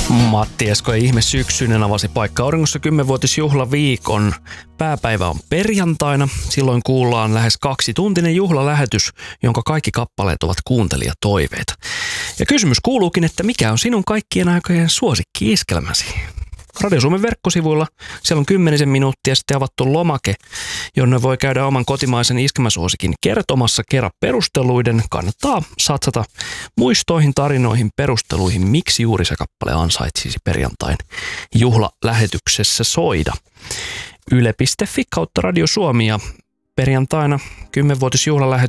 Matti Esko ja Ihme syksyinen avasi Paikka Auringossa 10-vuotisjuhlaviikon. Pääpäivä on perjantaina. Silloin kuullaan lähes 2-tuntinen juhlalähetys, jonka kaikki kappaleet ovat kuuntelijatoiveita. Ja kysymys kuuluukin, että mikä on sinun kaikkien aikojen suosikki-iskelmäsi? Radio Suomen verkkosivuilla siellä on 10 minuuttia sitten avattu lomake, jonne voi käydä oman kotimaisen iskelmäsuosikin kertomassa. Kerran perusteluiden kannattaa satsata muistoihin, tarinoihin, perusteluihin, miksi juuri se kappale ansaitsisi perjantain juhlalähetyksessä soida. Yle.fi/Radio Suomi ja perjantaina 10-vuotisjuhlalähetys